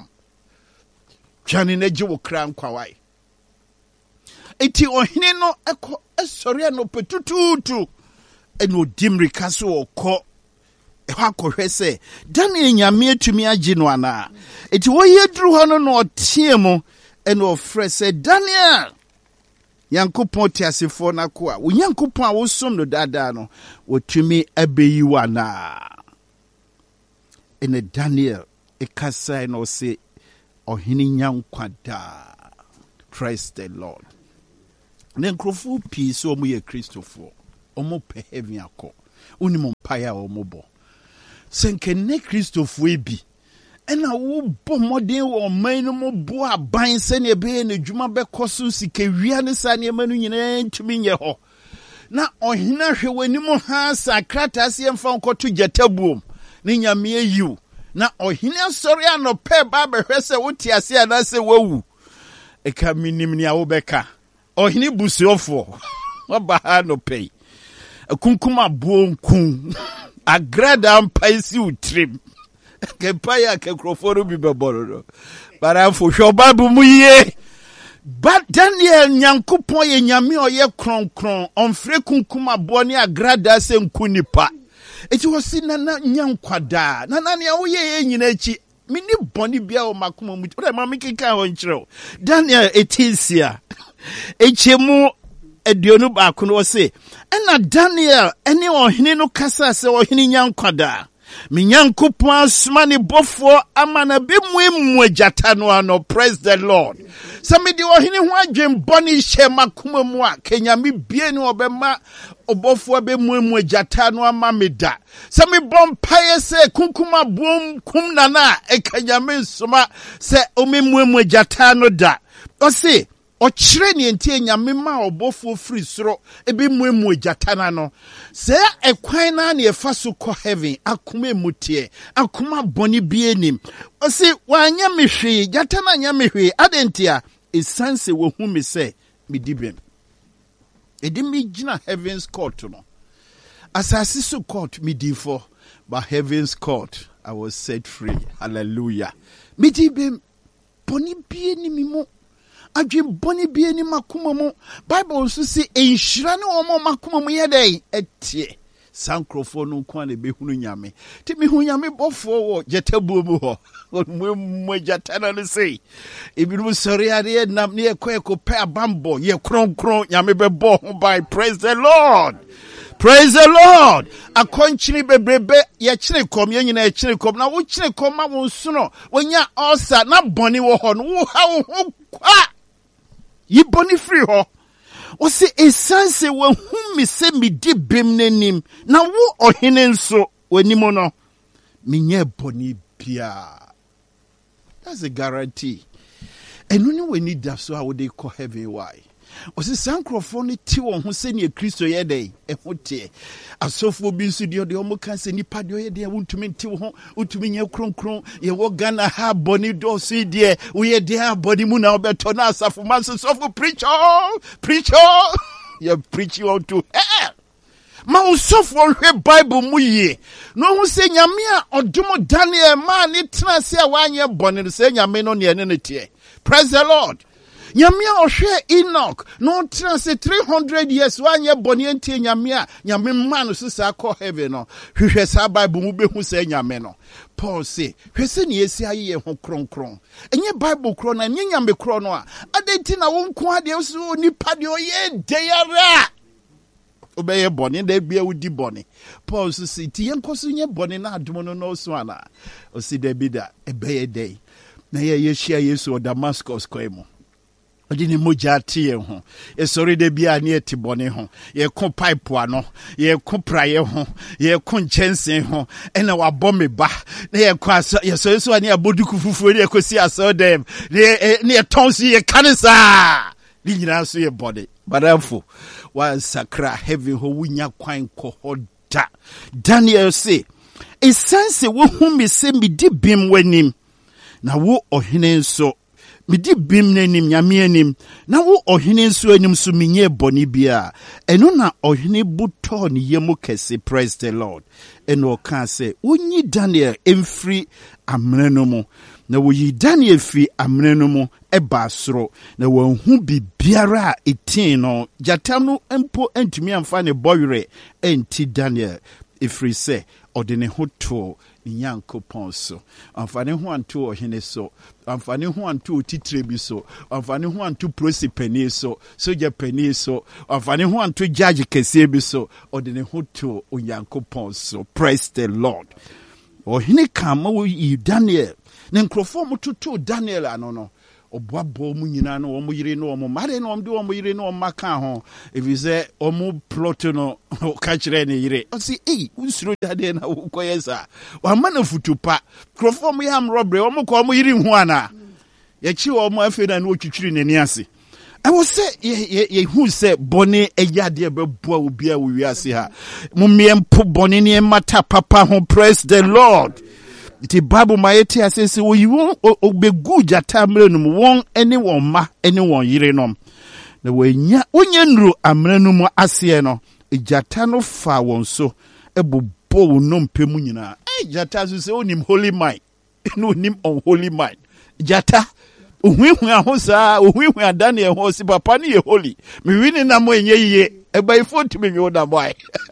twani na gye wo kra nkwawai eti ohine no eko esori no petututu eno dimri kaso okọ Ehwa say Daniel nyame atumi agye no ana. Eti wo yedru ho no no tie mu ene ofre say Daniel Yankopɔn tiasefo na ko a wo Yankopɔn a wo som no dada no wotumi abeyi wana. Ene Daniel ekasa no say ohini nyankwada. Praise the Lord. Ne nkrofo pii so omo ye Christopher omo pe heaven akọ oni mo mpaya omo bo senke ne Christopher ebi ena wo bo modern wo man no mo bo aban se ne be ne dwuma be koso sika wia ne sa ne manu nyina ntumi nye ho na ohina hwe wani mo ha sakrata se mfa nkoto jatabuom ne nyame ayiw na ohina sori anope ba behwe se woti ase ana se wawu eka minim ni awobeka ohini busuofo waba no pay akunkuma bonkun agrada mpaisi utrim ke paya ke kroforo bi beboro bara fo hwobabu muye but Daniel Nyankopon ye nyame oye kronkron onfre kunkuma bo ne agrada se nkunipa eti wosi nana nyankwada nana ne wo ye nyina chi mini boni bia o makuma mu o ma mikika ho nkyerɛ Daniel etisia echemu eduonu ba kono se ena Daniel ene ohene no kasa se ohene nyankwada me Nyankopɔn asoma ne bɔfo amana be muemu agata no ano. Praise the Lord. Some de ohene ho adwen bɔne hye makoma mu a kenya me bie ne obema obɔfo be muemu agata no ama meda. Some bom paye se kunkuma bom kum nana e kenya me soma se o me muemu agata no da. O se o kyerɛ ne ntie nyame ma obɔfo firi soro ebe muemu agyatana no sɛ ekwan na ne efa so kɔ heaven akoma emutie akoma bɔne bi enim o se wanya me hwe gyatana nya me hwe adentia esanse wo hu me sɛ me dibem edi me gina heaven's court no asase so court me difo but heaven's court I was set free. Hallelujah. Me dibem bɔne bi enim mo adwen boni bi ani makoma mu Bible so say enhyira ne omo makoma mu yedai etie sankrofo no kwa na behunu nyame ti me hu nyame bofo wo jetabuo mu ho mo jatana ne sei ebiru sori ade nam ne ekọ pe abambo ye kronkron nyame bebo ho by. Praise the Lord. Praise the Lord. Akonchini bebrebe ye kyere kom ye nyina kyere kom na wo kyere kom ma wo nso wonya osa na boni wo ho no wo ha wo ho kwa yi boni free ho o se esanse wo hu me se me di bem nanim na wo ohene nso wanimo no me nye boni bia. That's a guarantee. And when we need that, so how would they call heaven? Why? O se sankrofo ti won ho se ne Kristo ye dey ehote asofo bi nso de omo kan se nipa de ye dey wontumi ti ho wontumi nya kronkron ye wo Ghana ha boni do so de wo ye dey ha boni mu na obeto na asafo man so preacher you preach you to hell ma usofo hwe Bible mu ye no hu se nyame a odomo Daniel ma ni tena se a wanye boni se nyame no ne ne tie. Praise the Lord. Nyamia ohwe Enoch no transe 300 years wanye boni enti nyamia nyame man so sa call heaven no hwehwe sa Bible mu behu sa nyame no. Paul say hwese ne yesi aye ho kronkron enye Bible kro na nye nyame kro no a adenti na wonko ade so nipa de oye deyara obeye boni da bia wudi boni. Paul so say ti yenkoso nye boni na adom no no so ana o si da bi da ebeye day na ye yeshia Yesu o Damascus kwemo odi ni moja tie ho esori de bia na etibone ho ye ko pipe ano ye ko praye ho ye ko nchensen ho ena wabɔ me ba na ye ko aso ye so ani aboduku fufuo ne ekosi aso dem ne tonsi ye kanisa ni nyina so ye body badamfo wa sakra heavy ho wunya kwan ko hoda. Daniel say esanse wo hu me se me di bim wanim na wo ohene nso midi bim nanim nyame anim na wo ohene nso anim so menye boni bia eno na ohene buto ne yemu kese. Praise the Lord. Eno ka se wonyi Daniel emfiri amene no mu na wo yi Daniel fi amene no mu eba soro na wo hu bibiara etin no jata no empo entumi amfa ne boyre enti Daniel ɛfiri sɛ ɔde ne ho too ne Nyankopɔn so. Amfa ne ho anto ɔhene so, amfa ne ho anto otitire bi so, amfa ne ho anto prosi pani so, soja pani so, amfa ne ho anto judge kɛseɛ bi so, ɔde ne ho too Onyankopɔn so. Praise the Lord. Ɔhene kama wo Daniel, ne nkurɔfoɔ mo toto Daniel ano no. Oboabo mu nyina no omo yire no omo mare no omde omo yire no omaka ho if you say omo plot no ka kire ne yire o si unsuro dade na wo koyesa wa mana futupa krofo mo yam robbery omo ko omo yire hu ana ye chi omo afi na no twitwiri nani ase I was say ye who say boni eyade beboa obi a wo wiase ha mo miempo boni ne mata papa ho. Praise the Lord. Iti Bible maeti asese wo yiwon obegu jata mrenum won ene won ma ene won yire nom na wonya onyenru amrenum ase no jata no fa won so ebobo wonom pemu nyina jata so se onim holy mind no onim unholy mind jata ohwehwe ahosa ohwehwe Daniel ho si papa ne ye holy me wini na mo enye yiye ebaifo timi nwo da boy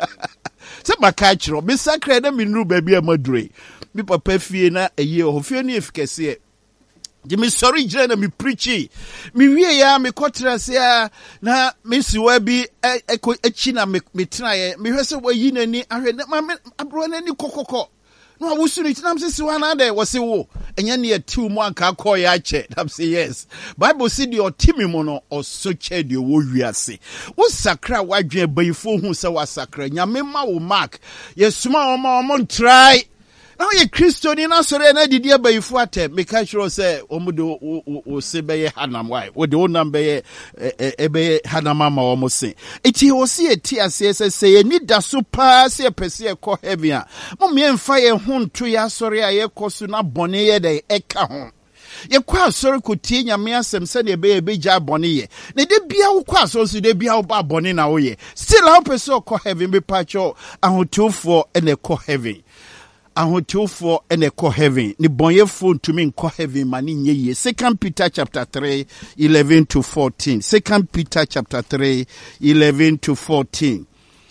se baka kiro me sakra na me nru ba bia madure mi papa fie na eye ho fie ne efikese je me sorry jira na me preachy mi wie ya me kotrase ya na me siwa bi echi na me traye me hwese wayi nani ahwe na ma abro nani kokoko no awusu ni tinam se siwa na de wose wo enya ne atiw mu anka akọ ya che nam say yes Bible say the otimi mo no osoche de wo wiase wo sakra wadwe bayifo hu se wa sakra nyame ma wo mark yesuma o try. Now ye Christian na sore na didi abayifu atem make sure say omudo o se beye hanam why wo de onam beye ebe hanama ma o mo se eti o se eti ase say ni da so pa se pese e ko heaven a mo me mfa ye ho nto ya sore a ye koso na bone ye de eka ho ye kwa sore ko tie nyame asem se ne be gya bone ye ne de bia wo kwa so de bia wo ba bone na wo ye still how pese ko heaven be pacho ahotofo ene ko heaven ahotofo ene ko heaven ni bonyefo ntumi nko heaven mani nye ye. 2 Peter chapter 3 11 to 14. 2 Peter chapter 3 11 to 14.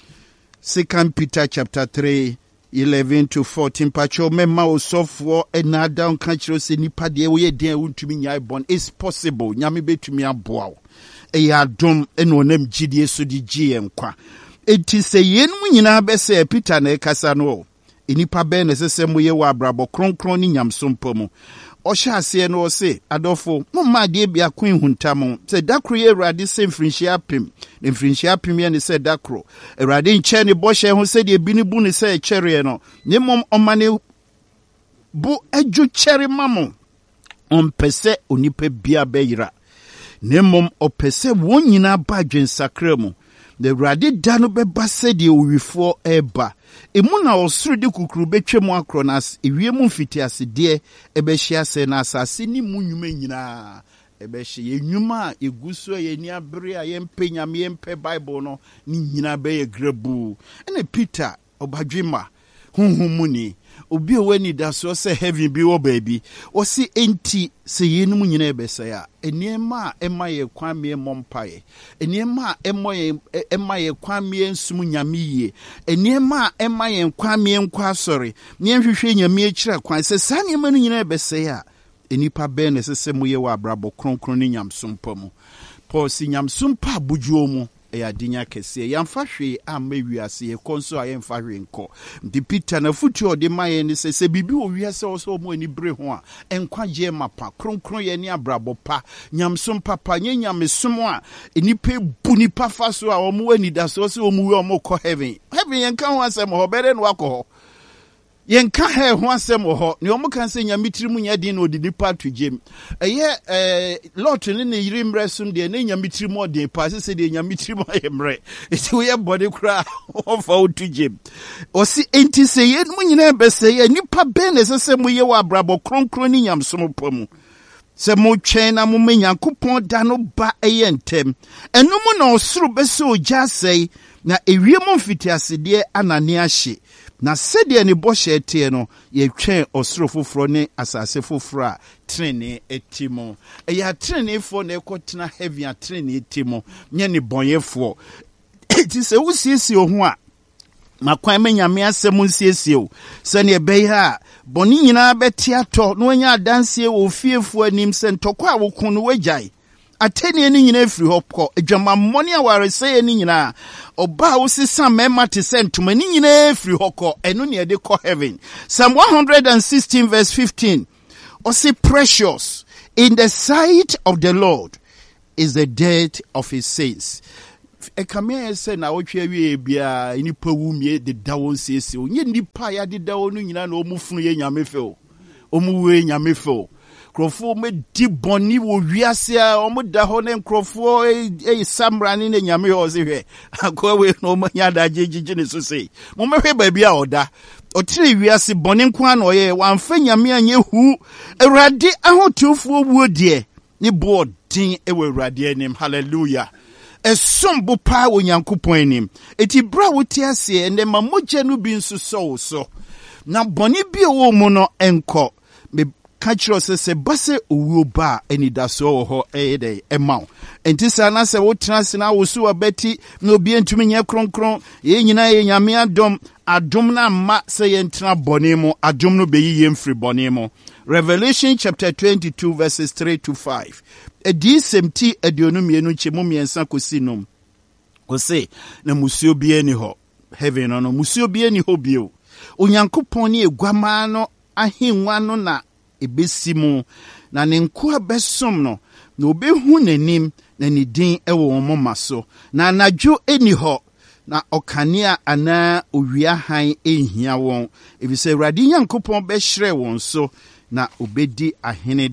2 Peter chapter 3 11 to 14. Pacho mema osofo enada onka kiro se nipa de wo ye den untumi nyai bon is possible nyame betumi aboa wo eya dom eno onam gidie so di gie nkwa enti se yenum nyina be se Peter na ekasa no enipa be ne sese moye wa abrabo kronkron ni nyamsompo mu ohya ase no se adofo momma de bia kwen huntam se dakro ye Awurade se mfrinhia pem ye ne se dakro Awurade nche ne bohye ho se de bi ne bu ne se kyere no ne mom omane bu adwu kyere mamo ompese onipa bia beyira ne mom opese won nyina ba dwensakra mu the Awurade da no beba se de owifo eba emu na osuru de kukuru betwemu akronas ewiem mfiti asede ebehia se na asase ni munwuma nyina ebehie enwuma eguso ye ni abere a yempe nyame yempe Bible no ni nyina be ye grabu ene Peter obadwema hunhumu ni obi owani da so se heaven bi wo baby o si enti se yenum nyina ebesa ya eniema ema ye kwamie mompae eniema ema ye kwamie nsum nyame yie eniema ema ye kwamie nkwa sori ne nhwehwe nyame akira kwan se sane ema no nyina ebesa ya enipa be ne sese moye wa abrabo kronkron ni nyamsompa mu Paul si nyamsompa abujuo mu ya dinya kese yamfa hwe amma wiase ye konso ayemfa hwe nko ndi Peter na futu ode maye ni se bibi wo wiase oso mo ani bre ho a enkwaje mapa kronkron ye ni abrabo pa nyamsom papa nye nyamesom a enipa bu nipa fa so a omo ani da so se omo wi omo ko heaven yenka ho asem ho bere no akọ yenka he ho asem ho ne omo kan se nyamitirimu nya din no di pa to gem lot ne yiri mresum de ne nyamitirimu ode pa se de nyamitirimu ayemre eti we body kra ofa to gem o si enti se ye mu nyina be se ye nipa be ne se mu ye wa brabo kronkron ni nyamsom pamu se mo twen na mo menyankopon da no ba eyentem enu mu na osuru be se oja sei na ewiem mfiti asede anane ahye na sede ne bohye tie no ye twen osoro foforo ne asase foforo a trene etimo ya trene fo na ekotena heaven trene etimo nye ne bonyefo ti se wusiesie ho a makwan me nyame asɛm nsiesie o sɛne ɛbɛyɛ a bɔne nyinaa bɛte atɔ na wanya adanseɛ wɔ fiefo anim sɛ ntɔkɔ a woko no wagyae atɛnneɛ no nyinaa firi hɔ kɔ adwamammɔne a waresɛeɛ no nyinaa ɔba a wosesa mmarima te sɛ ntoma no nyinaa firi hɔ kɔ ɛno ne ɛde kɔ heaven. Psalm 116 verse 15 ɔse precious in the sight of the Lord is the death of his saints. Ekamea sɛ na wotwe awie bia nipa wumie de dawo siesie o nye nipa ya de dawo no nyina na omufunu ye nyame fe o omuwe nyame fe o krofo me di boni wo wiase a omuda ho ne krofo samra ne nyame ho se hwe akwawe no manya da jejije ne so sei mo mehwe ba bia oda otire wiase boni nko an oye wamfa nyame anye hu awurade ahotufuo wuo de ne bo din ewe awurade anim. Hallelujah. Esombo pa onyankopon anim eti bra wote ase ende ma mogya no bi nso so na boni bi wo mu no enko me ka kiro se base owuo ba anidaso wo ho ede emaw enti sa na se wotena se na wo so abati na obi entumi nya kronkron ye nyina ye nyame adom na ma se ye ntena boni mu adom no beyi ye mfiri boni mu. Revelation chapter 22 verses 3 to 5. Edi semti aduonumienu nchemu miensa kosinum. Ose na musio bie ni ho. Heaven no musio bie ni ho bio. Onyankopon ni egwama no ahenwa no na ebesimu na ne nko abesom no na obehu nanim na ne din ewo wo maso na anadwo eni ho na okania ana owia han ehia won ebise Awurade Nyankopon be hire won so na obedi ahene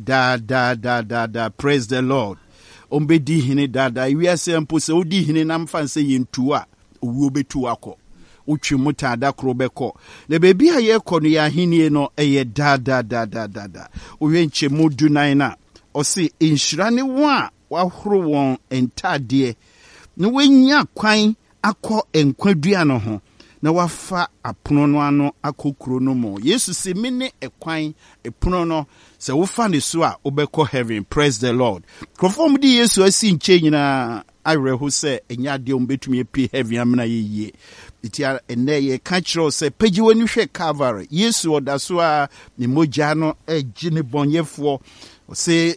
da. Praise the Lord. Ombedi hene da wiase mpo se odi hene na mfa nse yentu a owuo betu akọ utwi mutada kro beko na bebi a ye kọ no ya henie no eye da owe nchemu dunan na osi inhyira ne wo a wahoro won entade na wenya kwan akọ enkwadua no ho na wafa apono no ano akokuro no mo. Yesu se mene ekwan epono no se wofa ne so a obekọ heaven. Praise the Lord. Konform di Yesu asi nche nyina areho se enya de ombetumi epi heaven amna yeye. Itia ene ye ka kiro se pagi wani hwe Calvary. Yesu odaso a ne mogya no agine bonyefo se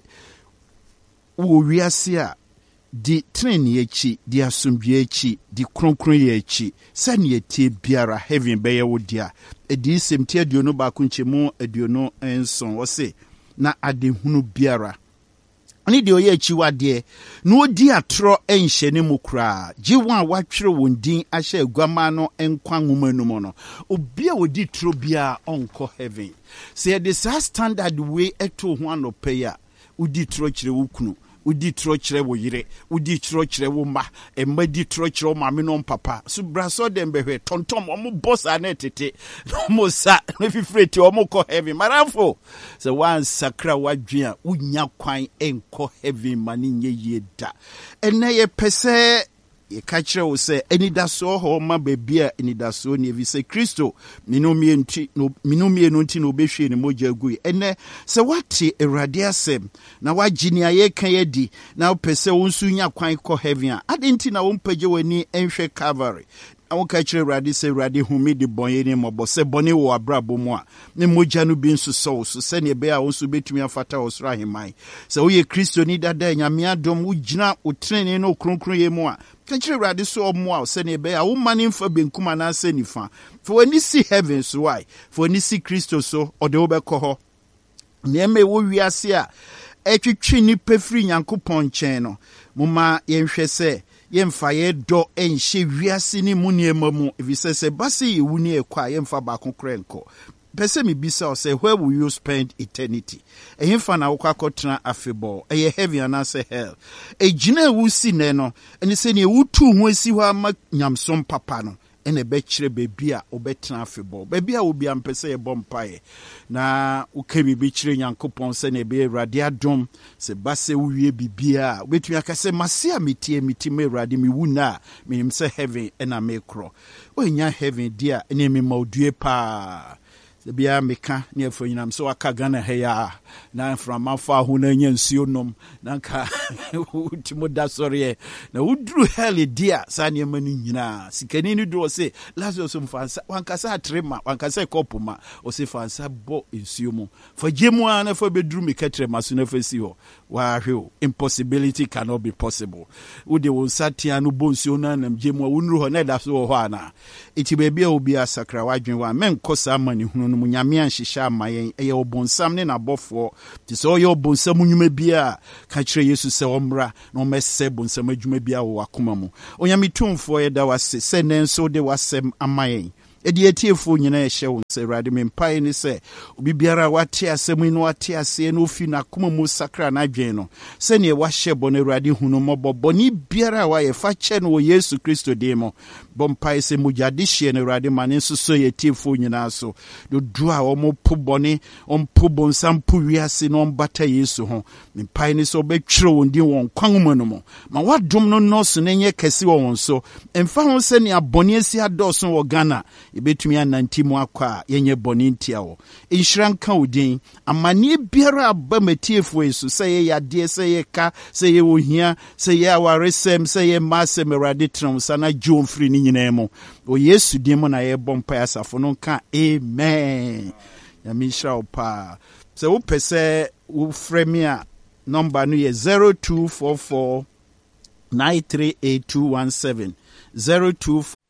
wo wiase a di treni echi di asumdwe echi di kronkron ye echi sani etie biara heaven beye wodia edi semti aduonu ba kunchemu aduonu enson wose na adehunu biara ani de oye echi wade no odi atro enhye ne mukra jiwa watwere wondin ahye agwama no enkwa nwumanum no obi a odi tro bia onko heaven say the standard way eto ho anopeya odi tro kire wukunu udi tro kire wo yire udi tro kire wo ma emma di tro kire wo mame no papa so braso dem behwe tontom omo boss anetete mo sa no fifreti omo ko heaven marafo so one sakra wadwea unya kwan enko heaven mani nye yeda ene ye pese ye ka kire wo se enidaso ho ma bebia enidaso ne vi se Kristo minomie nti no behwe ne mogya gui ene se wate Awurade asem na wagini aye kan yedi na opese wonsu nya kwan ko heaven a adenti na wompage wani enhwe Calvary awon ka kire Awurade se Awurade humi de bonye ne mobo se bone wo abrabo mu a ne mogya no bi nso so se ne be a wonsu betumi afata osoro ahemai se wo ye Kristo ni dada nyame adom wo gina otrene no kronkron ye mu a kanchire Awurade so omo a se ne be a wo mane mfa benkuma na ase nifa for when you see heaven so why for when you see Kristo so ode wo bekọ ho nieme wo wiase a etwetwe ni pefri Nyankopon chen no moma yenhwe se yemfa ye do enhye wiase ni muniema mu evise se base yewuni ekwa yemfa ba konkrenko pese mi bisa o say where will you spend eternity ehemfa na wokakotena afebo eye heaven na say hell ejina wusi ne no eni se ne wutu ho asi ho ama nyamsom papa no ene be kire bebi a obetena afebo bebi a obi ampese ye bompae na ukemi bi kire Nyankopon se ne be Awurade adom se base wuwie bibia obetumi akase mase a metie me Awurade mi wuna menim se heaven ena me kro onya heaven dia ene me maudue pa bia meka ne afonyinam so aka Ghana heya na from afa ho na nya nsuo nom na ka utimo da sɔre na udru hell dia sa ne mani nyina sikani ni do se Lazarus mfansa wankasa atrema wankasa kopuma o se fansa bo nsuo mu fa gemu ana fa bedru mekatre maso na fa si ho wa hwe impossibility cannot be possible ude won satia no bo nsuo na nam gemu wonru ho na da so ho ana iti bebia obi asakra wadwen wa men kosa mani hunu no nyame anhyehyɛ amayen eye obonsam ne nabɔfo ti so ye obonsam nnwuma bia ka kire Yesu sɛ omra na omɛsɛ bonsam adwuma bia wo akoma mu onyame tumfo ye da wase sɛ nenso de wasɛm amayen edi etiefo nyina ehye wo sɛ Awurade mempae ne sɛ obi biara wate asɛm no wate ase no fi na akoma mu sakra na adwen no sɛ ne wahyɛ bɔ na Awurade hunu mɔbɔ ni biara wa ye fa kyɛ no Yesu Kristo de mo bompae sɛ mujade hye na Awurade mane nso so ye etiefo nyina so do du a omo po bɔne ompo bonsam po wiase no ombata Yesu ho mempae ne sɛ obɛtwere wo ndin won kwan mu no mo ma wadom no nɔso na nye kɛse wɔ wɔn so emfa ho sɛ ne abɔne asi adɔso wɔ Ghana ebetumi ananti mu akwa yenye bɔne ntia wo inhyiran ka odin amane biara aba matiefo Yesu sɛ ye yade sɛ ye ka sɛ ye wohia sɛ ye awaresɛm sɛ ye masɛm Awurade tram sana John free ni nyina mu o Yesu din mu na ye bompa asafo no ka amen ya mi hira opa sɛ wo pɛsɛ wo frɛ me a number no ye 0244 938217 0244